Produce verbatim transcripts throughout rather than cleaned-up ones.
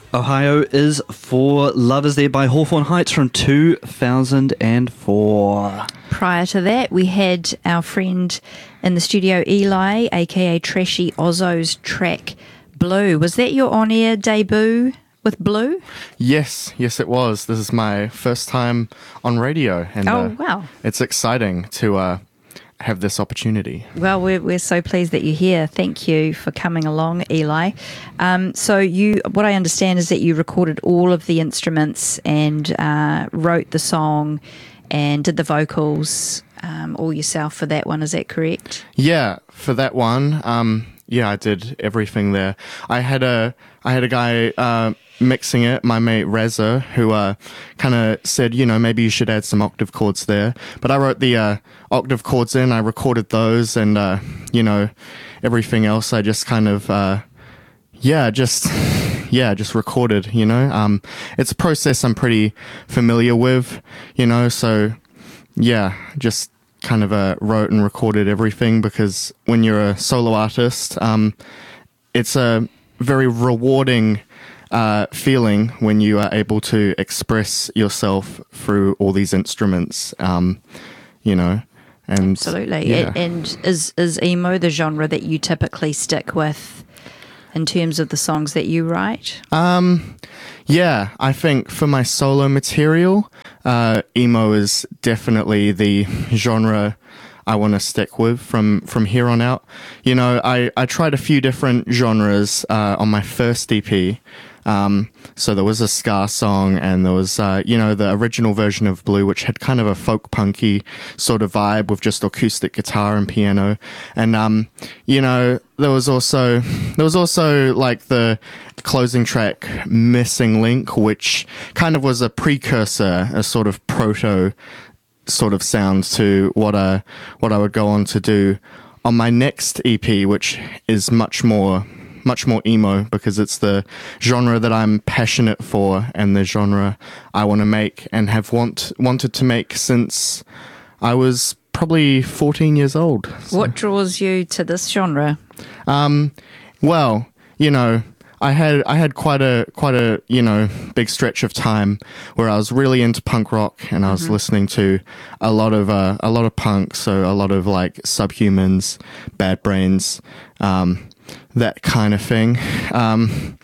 Ohio is for Lovers There by Hawthorne Heights from two thousand four. Prior to that, we had our friend in the studio, Eli, aka Trashy Ozzo's track Blue. Was that your on-air debut with Blue? Yes, yes, it was. This is my first time on radio, and oh, uh, wow. it's exciting to uh, have this opportunity. Well, we're we're so pleased that you're here. Thank you for coming along, Eli. Um, so you, what I understand is that you recorded all of the instruments and uh, wrote the song and did the vocals um, all yourself for that one. Is that correct? Yeah, for that one, um, yeah, I did everything there. I had a I had a guy uh, mixing it, my mate Reza, who uh, kind of said, you know, maybe you should add some octave chords there. But I wrote the uh, octave chords in, I recorded those, and, uh, you know, everything else I just kind of, uh, yeah, just, yeah, just recorded, you know. Um, it's a process I'm pretty familiar with, you know, so, yeah, just kind of uh, wrote and recorded everything, because when you're a solo artist, um, it's a very rewarding uh, feeling when you are able to express yourself through all these instruments, um, you know. And absolutely. Yeah. And is is emo the genre that you typically stick with in terms of the songs that you write? Um, yeah, I think for my solo material, uh, emo is definitely the genre I want to stick with from, from here on out. You know, I, I tried a few different genres uh, on my first E P. Um, so there was a ska song, and there was, uh, you know, the original version of Blue, which had kind of a folk punky sort of vibe with just acoustic guitar and piano. And, um, you know, there was also, there was also like the closing track Missing Link, which kind of was a precursor, a sort of proto sort of sound to what I, what I would go on to do on my next E P, which is much more much more emo, because it's the genre that I'm passionate for and the genre I want to make and have want wanted to make since I was probably fourteen years old. So. What draws you to this genre? Um, well, you know, I had I had quite a quite a you know big stretch of time where I was really into punk rock, and I was mm-hmm. listening to a lot of uh, a lot of punk, so a lot of like Subhumans, Bad Brains, um, that kind of thing. Um,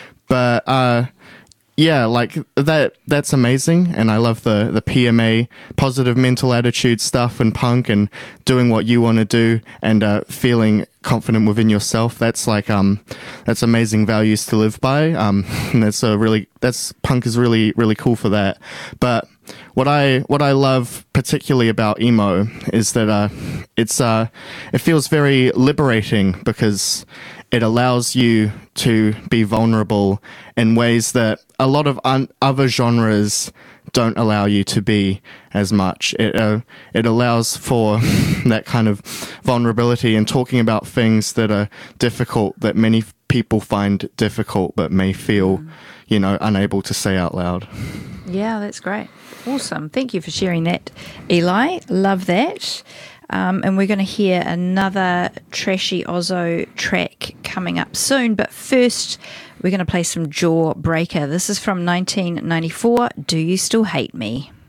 but uh, yeah, like that that's amazing, and I love the the P M A, positive mental attitude stuff, and punk, and doing what you want to do, and uh, feeling confident within yourself. That's like um that's amazing values to live by. Um, and that's a really that's punk is really really cool for that. But what I what I love particularly about emo is that uh it's uh it feels very liberating, because it allows you to be vulnerable in ways that a lot of un- other genres don't allow you to be as much. It uh, it allows for that kind of vulnerability and talking about things that are difficult, that many people find difficult but may feel, mm. you know, unable to say out loud. Yeah, that's great. Awesome. Thank you for sharing that, Eli. Love that. Um, and we're going to hear another Trashy Ozzo track coming up soon. But first, we're going to play some Jawbreaker. This is from nineteen ninety-four, Do You Still Hate Me?